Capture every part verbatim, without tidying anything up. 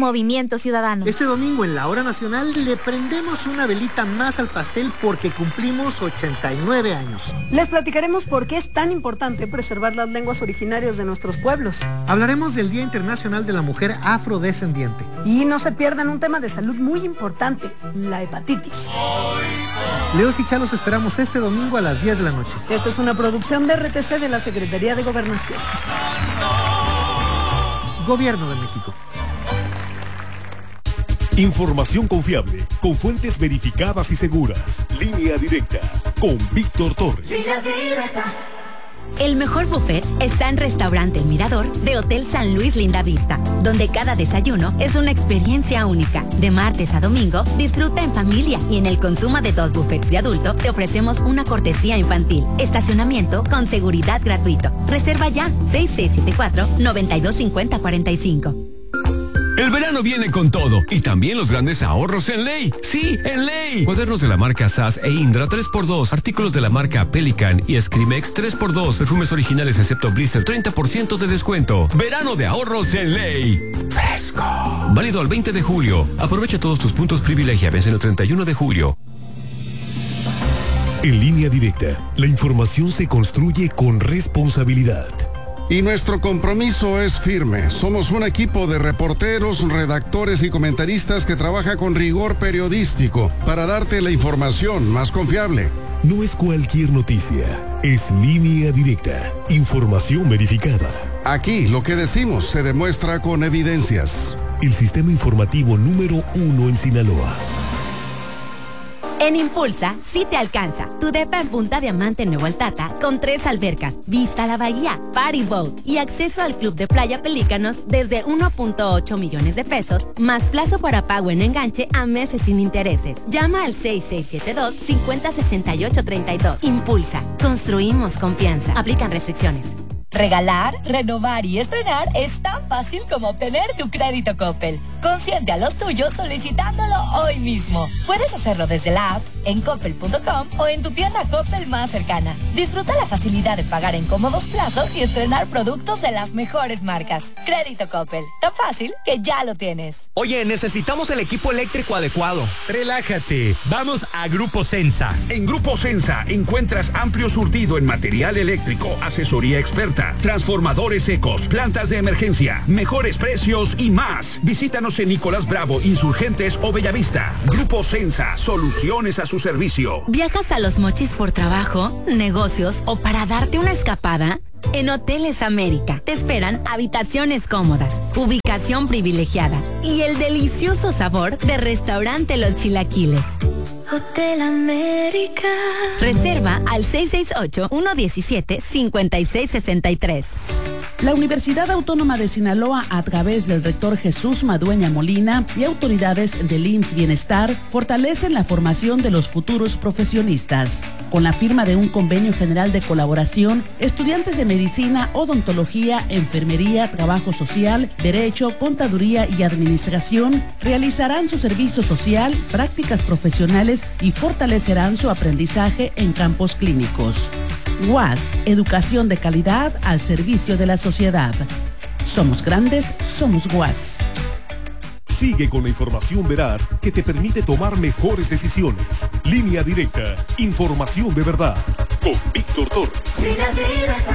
Movimiento Ciudadano. Este domingo en la Hora Nacional le prendemos una velita más al pastel porque cumplimos ochenta y nueve años. Les platicaremos por qué es tan importante preservar las lenguas originarias de nuestros pueblos. Hablaremos del Día Internacional de la Mujer Afrodescendiente. Y no se pierdan un tema de salud muy importante, la hepatitis. Leos y Chalos esperamos este domingo a las diez de la noche. Esta es una producción de R T C de la Secretaría de Gobernación. Gobierno de México. Información confiable, con fuentes verificadas y seguras. Línea Directa, con Víctor Torres. Línea Directa. El mejor buffet está en Restaurante El Mirador de Hotel San Luis Lindavista, donde cada desayuno es una experiencia única. De martes a domingo, disfruta en familia y en el consumo de dos buffets de adulto te ofrecemos una cortesía infantil. Estacionamiento con seguridad gratuito. Reserva ya seis seis siete cuatro, nueve dos cinco cero cuatro cinco. El verano viene con todo y también los grandes ahorros en Ley. Sí, en Ley. Cuadernos de la marca S A S e Indra tres por dos. Artículos de la marca Pelican y Scrimex tres por dos. Perfumes originales excepto Blister treinta por ciento de descuento. Verano de ahorros en Ley. Fresco. Válido al veinte de julio. Aprovecha todos tus puntos privilegia. Vence el treinta y uno de julio. En Línea Directa, la información se construye con responsabilidad. Y nuestro compromiso es firme. Somos un equipo de reporteros, redactores y comentaristas que trabaja con rigor periodístico para darte la información más confiable. No es cualquier noticia, es Línea Directa, información verificada. Aquí lo que decimos se demuestra con evidencias. El sistema informativo número uno en Sinaloa. En Impulsa, sí te alcanza. Tu depa en Punta Diamante en Nuevo Altata, con tres albercas, vista a la bahía, party boat y acceso al club de playa Pelícanos desde uno punto ocho millones de pesos, más plazo para pago en enganche a meses sin intereses. Llama al seis seis siete dos, cinco cero seis ocho tres dos. Impulsa, construimos confianza. Aplican restricciones. Regalar, renovar y estrenar es tan fácil como obtener tu crédito Coppel. Consiente a los tuyos solicitándolo hoy mismo. Puedes hacerlo desde la app, en coppel punto com o en tu tienda Coppel más cercana. Disfruta la facilidad de pagar en cómodos plazos y estrenar productos de las mejores marcas. Crédito Coppel, tan fácil que ya lo tienes. Oye, necesitamos el equipo eléctrico adecuado. Relájate, vamos a Grupo Sensa. En Grupo Sensa encuentras amplio surtido en material eléctrico, asesoría experta, transformadores secos, plantas de emergencia, mejores precios y más. Visítanos en Nicolás Bravo, Insurgentes o Bellavista. Grupo Sensa, soluciones a su servicio. ¿Viajas a Los Mochis por trabajo, negocios o para darte una escapada? En Hoteles América te esperan habitaciones cómodas, ubicación privilegiada y el delicioso sabor de Restaurante Los Chilaquiles. Hotel América. Reserva al seis seis ocho, uno uno siete, cinco seis seis tres. La Universidad Autónoma de Sinaloa, a través del rector Jesús Madueña Molina y autoridades del I M S S Bienestar, fortalecen la formación de los futuros profesionistas. Con la firma de un convenio general de colaboración, estudiantes de medicina, odontología, enfermería, trabajo social, derecho, contaduría y administración realizarán su servicio social, prácticas profesionales y fortalecerán su aprendizaje en campos clínicos. U A S, educación de calidad al servicio de la sociedad. Somos grandes, somos U A S. Sigue con la información veraz que te permite tomar mejores decisiones. Línea Directa, información de verdad. Con Víctor Torres. Línea Directa.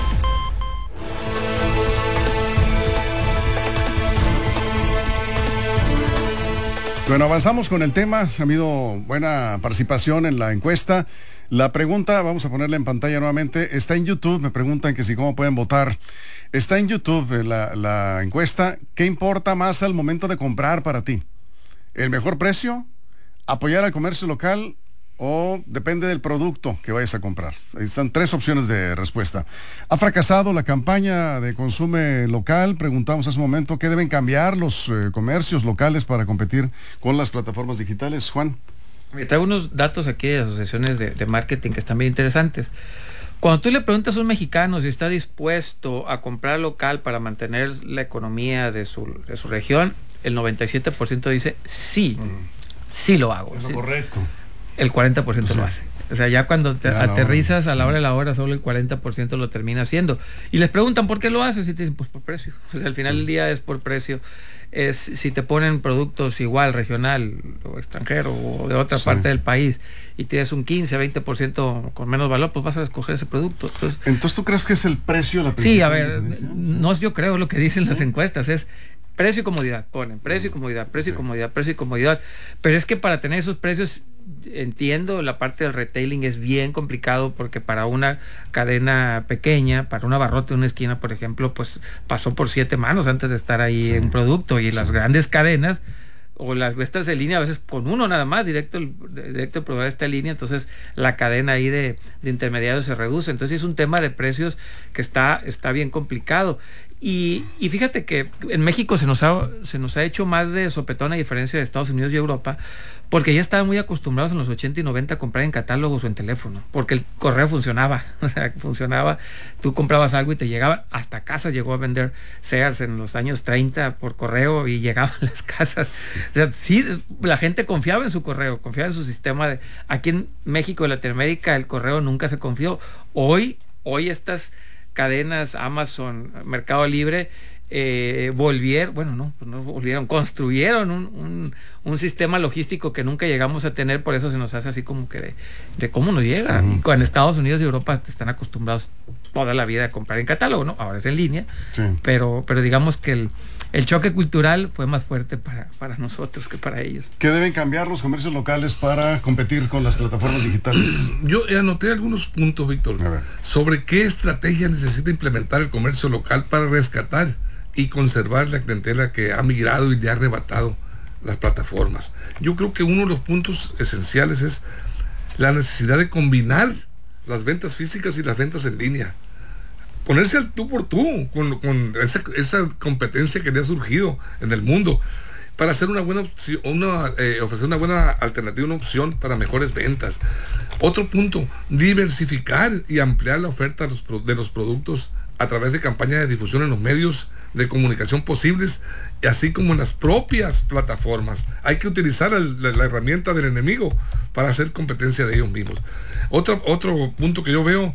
Bueno, avanzamos con el tema. Ha habido buena participación en la encuesta. La pregunta, vamos a ponerla en pantalla nuevamente, está en YouTube. Me preguntan que si cómo pueden votar. Está en YouTube la, la encuesta. ¿Qué importa más al momento de comprar para ti? ¿El mejor precio? ¿Apoyar al comercio local? ¿O depende del producto que vayas a comprar? Ahí están tres opciones de respuesta. ¿Ha fracasado la campaña de consumo local? Preguntamos hace un momento, ¿qué deben cambiar los eh, comercios locales para competir con las plataformas digitales? Juan. Me traigo unos datos aquí de asociaciones de, de marketing que están bien interesantes. Cuando tú le preguntas a un mexicano si está dispuesto a comprar local para mantener la economía de su, de su región, el noventa y siete por ciento dice sí, mm. sí lo hago. Es lo sí. correcto. El cuarenta por ciento sí. lo hace. O sea, ya cuando te Ya, aterrizas no, a la sí. hora de la hora, solo el cuarenta por ciento lo termina haciendo. Y les preguntan por qué lo haces y te dicen, pues por precio. O sea, al final del día es por precio. Es si te ponen productos igual, regional o extranjero o de otra Sí. parte del país y tienes un quince, veinte por ciento con menos valor, pues vas a escoger ese producto. Entonces, Entonces, ¿tú crees que es el precio la sí, a principal ver, diferencia? no es yo creo lo que dicen las encuestas, es precio y comodidad, ponen precio y comodidad, precio y comodidad, precio y comodidad, pero es que para tener esos precios, entiendo, la parte del retailing es bien complicado porque para una cadena pequeña, para un abarrote de una esquina, por ejemplo, pues pasó por siete manos antes de estar ahí Sí. en producto, y Sí. las grandes cadenas o las estas en línea a veces con uno nada más, directo el, directo el proveedor está en línea, entonces la cadena ahí de, de intermediarios se reduce. Entonces es un tema de precios que está, está bien complicado. Y, y fíjate que en México se nos ha, se nos ha hecho más de sopetón a diferencia de Estados Unidos y Europa, porque ya estaban muy acostumbrados en los ochenta y noventa a comprar en catálogos o en teléfono, porque el correo funcionaba, o sea, funcionaba, tú comprabas algo y te llegaba, hasta casa llegó a vender Sears en los años treinta por correo y llegaban a las casas. O sea, sí, la gente confiaba en su correo, confiaba en su sistema de, aquí en México y Latinoamérica el correo nunca se confió. Hoy, hoy estas cadenas, Amazon, Mercado Libre, eh, volvieron, bueno, no, pues no volvieron, construyeron un, un, un sistema logístico que nunca llegamos a tener, por eso se nos hace así como que de, de cómo nos llega. Uh-huh. Y con Estados Unidos y Europa están acostumbrados toda la vida a comprar en catálogo, ¿no? Ahora es en línea, sí. pero, pero digamos que el, el choque cultural fue más fuerte para, para nosotros que para ellos. ¿Qué deben cambiar los comercios locales para competir con las plataformas digitales? Yo anoté algunos puntos, Víctor, sobre qué estrategia necesita implementar el comercio local para rescatar y conservar la clientela que ha migrado y le ha arrebatado las plataformas. Yo creo que uno de los puntos esenciales es la necesidad de combinar las ventas físicas y las ventas en línea. Ponerse al tú por tú con, con esa, esa competencia que le ha surgido en el mundo para hacer una buena opción, una, eh, ofrecer una buena alternativa, una opción para mejores ventas. Otro punto, diversificar y ampliar la oferta de los, de los productos a través de campañas de difusión en los medios de comunicación posibles, así como en las propias plataformas. Hay que utilizar el, la, la herramienta del enemigo para hacer competencia de ellos mismos. Otro, otro punto que yo veo,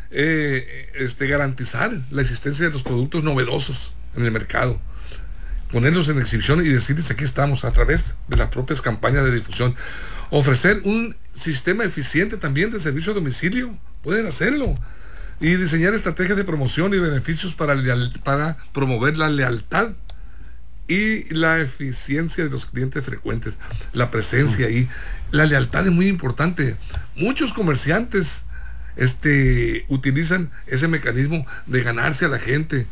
eh, este, garantizar la existencia de los productos novedosos en el mercado, ponerlos en exhibición y decirles aquí estamos a través de las propias campañas de difusión. Ofrecer un sistema eficiente también de servicio a domicilio, pueden hacerlo, y diseñar estrategias de promoción y beneficios para, leal, para promover la lealtad y la eficiencia de los clientes frecuentes, la presencia ahí. La lealtad es muy importante. Muchos comerciantes este, utilizan ese mecanismo de ganarse a la gente,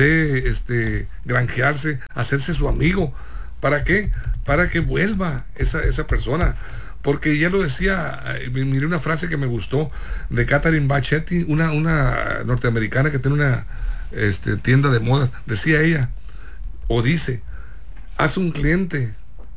de este, granjearse, hacerse su amigo. ¿Para qué? Para que vuelva esa, esa persona. Porque ya lo decía, miré una frase que me gustó de Catherine Bachetti, una, una norteamericana que tiene una este, tienda de moda. Decía ella, o dice, haz un cliente,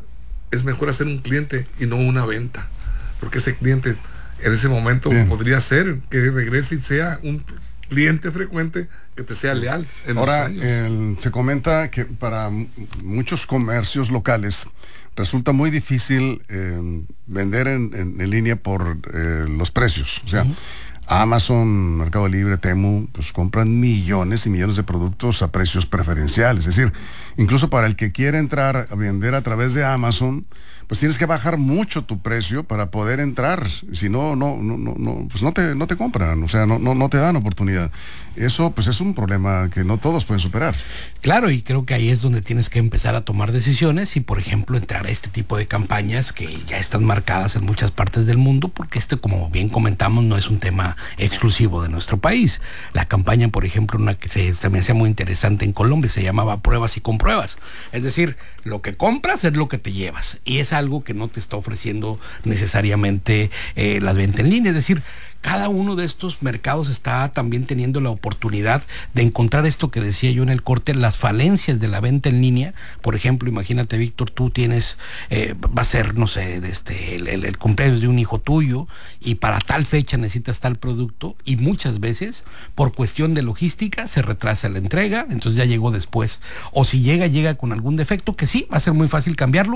es mejor hacer un cliente y no una venta. Porque ese cliente en ese momento Bien. podría ser que regrese y sea un cliente frecuente que te sea leal en Ahora, los años. El, se comenta que para m- muchos comercios locales resulta muy difícil eh, vender en, en, en línea por eh, los precios. O sea, uh-huh. Amazon, Mercado Libre, Temu, pues compran millones y millones de productos a precios preferenciales. Es decir, incluso para el que quiere entrar a vender a través de Amazon, pues tienes que bajar mucho tu precio para poder entrar. Si no, no, no, no, no pues no te, no te compran, o sea, no, no, no te dan oportunidad. Eso, pues es un problema que no todos pueden superar. Claro, y creo que ahí es donde tienes que empezar a tomar decisiones y, por ejemplo, entrar a este tipo de campañas que ya están marcadas en muchas partes del mundo, porque este, como bien comentamos, no es un tema exclusivo de nuestro país. La campaña, por ejemplo, una que se, se me hacía muy interesante en Colombia, se llamaba Pruebas y Compruebas. Es decir, lo que compras es lo que te llevas, y es algo que no te está ofreciendo necesariamente eh, las ventas en línea. Es decir, cada uno de estos mercados está también teniendo la oportunidad de encontrar esto que decía yo en el corte, las falencias de la venta en línea. Por ejemplo, imagínate, Víctor, tú tienes, eh, va a ser, no sé, este, el, el, el cumpleaños de un hijo tuyo y para tal fecha necesitas tal producto, y muchas veces por cuestión de logística se retrasa la entrega, entonces ya llegó después. O si llega, llega con algún defecto, que sí, va a ser muy fácil cambiarlo,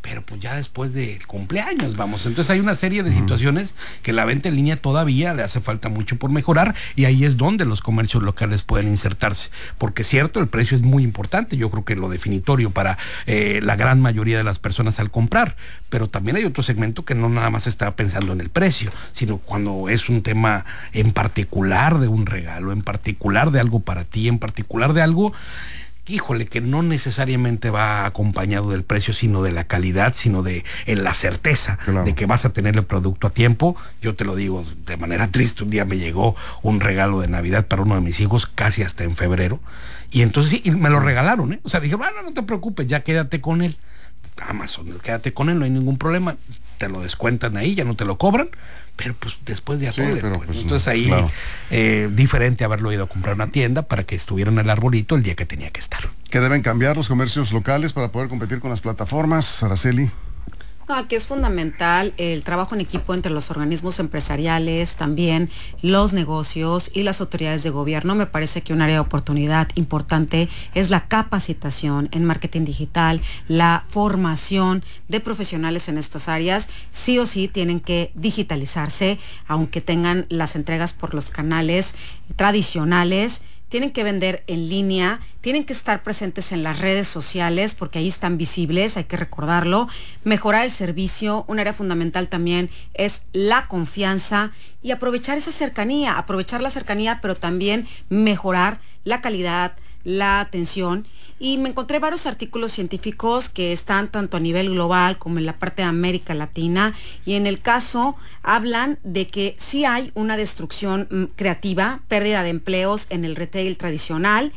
pero pues ya después del cumpleaños, vamos. Entonces hay una serie de situaciones que la venta en línea todavía le hace falta mucho por mejorar, y ahí es donde los comercios locales pueden insertarse, porque es cierto, el precio es muy importante, yo creo que lo definitorio para eh, la gran mayoría de las personas al comprar, pero también hay otro segmento que no nada más está pensando en el precio, sino cuando es un tema en particular de un regalo, en particular de algo para ti, en particular de algo, híjole, que no necesariamente va acompañado del precio, sino de la calidad, sino de en la certeza claro. de que vas a tener el producto a tiempo. Yo te lo digo de manera triste, un día me llegó un regalo de Navidad para uno de mis hijos, casi hasta en febrero, y entonces sí, y me lo regalaron, ¿eh? O sea, dije, bueno, no te preocupes, ya quédate con él. Amazon, quédate con él, no hay ningún problema, te lo descuentan ahí, ya no te lo cobran, pero pues después de atole, sí, pues. Pues, entonces ahí claro. eh, diferente haberlo ido a comprar una tienda para que estuviera en el arbolito el día que tenía que estar. ¿Qué deben cambiar los comercios locales para poder competir con las plataformas, Araceli? No, aquí es fundamental el trabajo en equipo entre los organismos empresariales, también los negocios y las autoridades de gobierno. Me parece que un área de oportunidad importante es la capacitación en marketing digital, la formación de profesionales en estas áreas. Sí o sí tienen que digitalizarse, aunque tengan las entregas por los canales tradicionales. Tienen que vender en línea, tienen que estar presentes en las redes sociales porque ahí están visibles, hay que recordarlo. Mejorar el servicio, un área fundamental también es la confianza y aprovechar esa cercanía, aprovechar la cercanía, pero también mejorar la calidad, la atención. Y me encontré varios artículos científicos que están tanto a nivel global como en la parte de América Latina, y en el caso hablan de que sí hay una destrucción mm, creativa, pérdida de empleos en el retail tradicional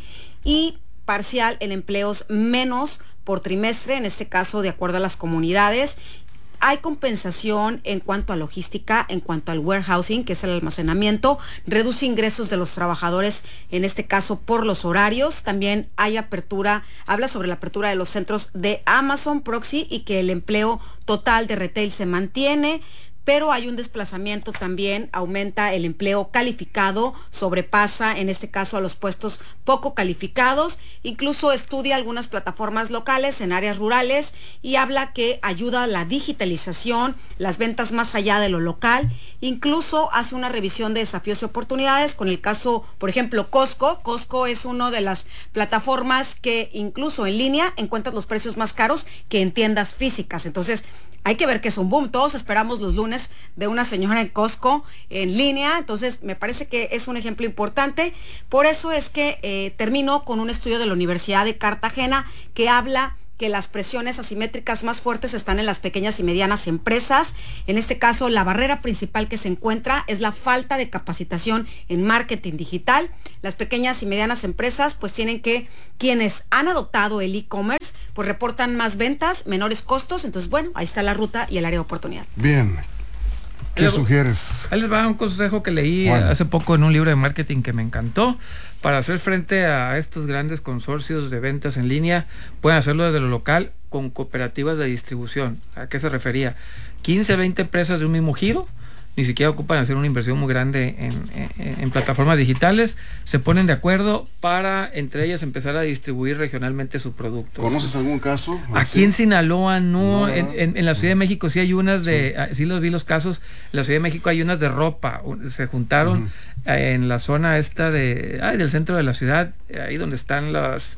y parcial en empleos menos por trimestre, en este caso de acuerdo a las comunidades. Hay compensación en cuanto a logística, en cuanto al warehousing, que es el almacenamiento, reduce ingresos de los trabajadores, en este caso por los horarios. También hay apertura, habla sobre la apertura de los centros de Amazon Proxy y que el empleo total de retail se mantiene, pero hay un desplazamiento también, aumenta el empleo calificado, sobrepasa en este caso a los puestos poco calificados, incluso estudia algunas plataformas locales en áreas rurales y habla que ayuda a la digitalización, las ventas más allá de lo local, incluso hace una revisión de desafíos y oportunidades con el caso, por ejemplo, Costco. Costco es una de las plataformas que incluso en línea encuentras los precios más caros que en tiendas físicas, entonces hay que ver que es un boom. Todos esperamos los lunes de una señora en Costco en línea, entonces me parece que es un ejemplo importante. Por eso es que eh, termino con un estudio de la Universidad de Cartagena que habla que las presiones asimétricas más fuertes están en las pequeñas y medianas empresas. En este caso, la barrera principal que se encuentra es la falta de capacitación en marketing digital. Las pequeñas y medianas empresas pues tienen que, quienes han adoptado el e-commerce, pues reportan más ventas, menores costos. Entonces, bueno, ahí está la ruta y el área de oportunidad. Bien. ¿Qué ahí sugieres? Ahí les va un consejo que leí bueno. hace poco en un libro de marketing que me encantó. Para hacer frente a estos grandes consorcios de ventas en línea, pueden hacerlo desde lo local con cooperativas de distribución. ¿A qué se refería? quince, veinte empresas de un mismo giro, ni siquiera ocupan hacer una inversión muy grande en, en, en plataformas digitales, se ponen de acuerdo para entre ellas empezar a distribuir regionalmente sus productos. ¿Conoces algún caso? Aquí en Sinaloa no, no en, en, en la Ciudad de México sí hay unas de, sí. sí los vi los casos, en la Ciudad de México hay unas de ropa, se juntaron uh-huh. en la zona esta de, ay, del centro de la ciudad, ahí donde están las...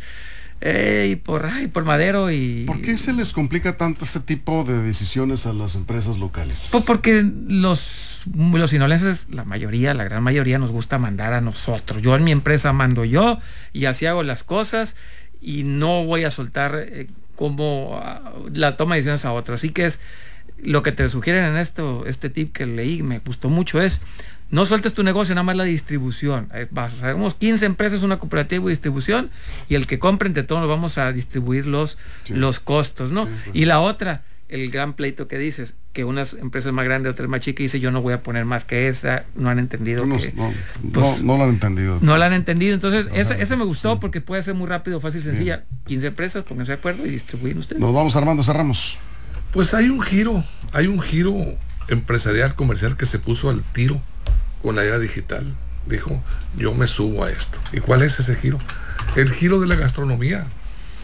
Eh, por, ay, por Madero y... ¿Por qué se les complica tanto este tipo de decisiones a las empresas locales? Pues porque los, los sinolenses, la mayoría, la gran mayoría nos gusta mandar a nosotros. Yo en mi empresa mando yo y así hago las cosas y no voy a soltar eh, como uh, la toma de decisiones a otros. Así que es lo que te sugieren en esto, este tip que leí, me gustó mucho, es no sueltes tu negocio, nada más la distribución. Hacemos quince empresas, una cooperativa de distribución, y el que compre entre todos vamos a distribuir los, sí. los costos, ¿no? Sí, pues. Y la otra, el gran pleito que dices, que unas empresas más grandes, otras más chicas, dice yo no voy a poner más que esa, no han entendido no, que... No, pues, no, no lo han entendido. No la han entendido, entonces esa, esa me gustó sí. porque puede ser muy rápido, fácil, sencilla. Bien. quince empresas, pónganse de acuerdo y distribuyen ustedes. Nos vamos, Armando, cerramos. Pues hay un giro, hay un giro empresarial, comercial que se puso al tiro con la era digital. Dijo, yo me subo a esto. ¿Y cuál es ese giro? El giro de la gastronomía.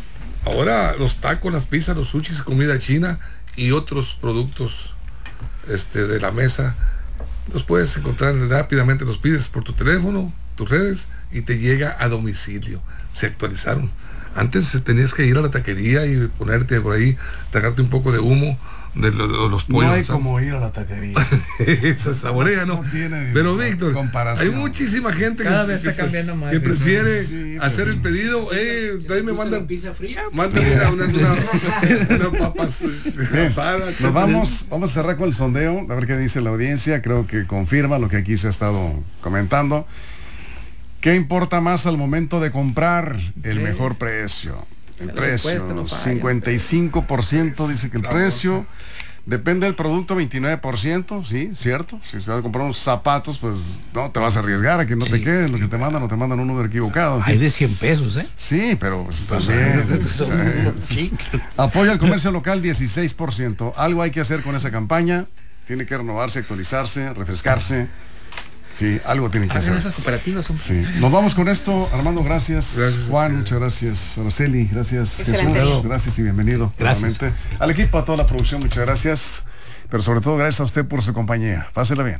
Ahora los tacos, las pizzas, los sushis, comida china y otros productos este, de la mesa, los puedes encontrar rápidamente, los pides por tu teléfono, tus redes y te llega a domicilio. Se actualizaron. Antes tenías que ir a la taquería y ponerte por ahí, tragarte un poco de humo de los, de los pollos. No hay como ir a la taquería. Se saborea, ¿no? No tiene Pero Víctor, comparación. hay muchísima gente Cada que, vez que, está cambiando más, que prefiere sí, hacer pero... el pedido. Eh, ahí me mandan pizza fría. Mándame una, una, una, una papas asadas. Nos vamos, vamos a cerrar con el sondeo, a ver qué dice la audiencia. Creo que confirma lo que aquí se ha estado comentando. ¿Qué importa más al momento de comprar? El mejor precio. El precio. cincuenta y cinco por ciento dice que el precio. Depende del producto, veintinueve por ciento, sí, cierto. Si vas a comprar unos zapatos, pues no te vas a arriesgar a que no sí. te queden. Lo que te mandan, no te mandan un número equivocado. Hay de cien pesos, ¿eh? Sí, pero pues, también. Sí. Apoya al comercio local, dieciséis por ciento. Algo hay que hacer con esa campaña. Tiene que renovarse, actualizarse, refrescarse. Sí, algo tienen que hacer. Esas cooperativas son... Sí. Nos vamos con esto. Armando, gracias. Gracias. Juan, muchas gracias. Araceli, gracias. Excelente. Jesús, gracias y bienvenido. Gracias. Nuevamente. Al equipo, a toda la producción, muchas gracias. Pero sobre todo, gracias a usted por su compañía. Pásela bien.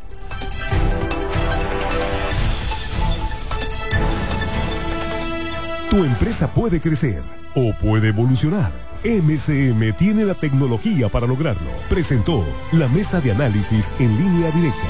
Tu empresa puede crecer o puede evolucionar. M C M tiene la tecnología para lograrlo. Presentó la mesa de análisis en Línea Directa.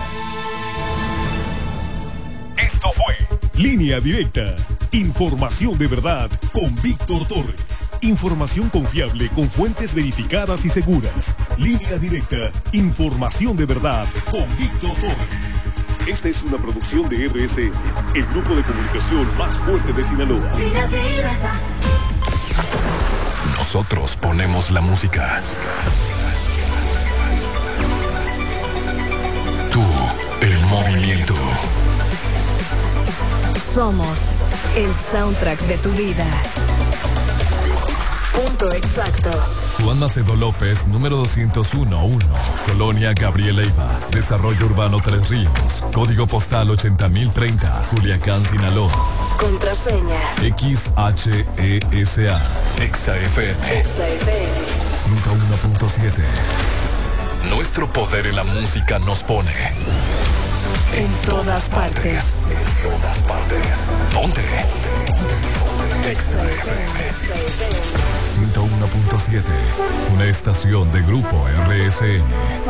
Esto fue Línea Directa. Información de verdad con Víctor Torres. Información confiable con fuentes verificadas y seguras. Línea Directa. Información de verdad con Víctor Torres. Esta es una producción de R S N, el grupo de comunicación más fuerte de Sinaloa. Línea Directa. Nosotros ponemos la música. Tú, el movimiento. Somos el soundtrack de tu vida. Punto exacto. Juan Macedo López, número doscientos uno uno, Colonia Gabriel Leiva, Desarrollo Urbano Tres Ríos, Código Postal ochenta mil treinta, Culiacán, Sinaloa. Contraseña X H E S A. Exa F M. Exa F M ciento uno punto siete. Nuestro poder en la música nos pone en todas partes. En todas partes. Ponte. Exa F M ciento uno punto siete. Una estación de Grupo R S N.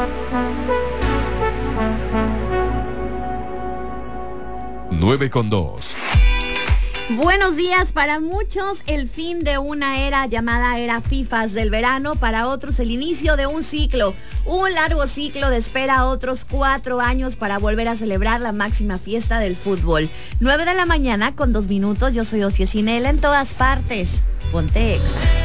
nueve con dos. Buenos días. Para muchos el fin de una era llamada era FIFAs del verano, para otros el inicio de un ciclo, un largo ciclo de espera, otros cuatro años para volver a celebrar la máxima fiesta del fútbol. nueve de la mañana con dos minutos, yo soy Ociel Cinela, en todas partes. Ponte Exa.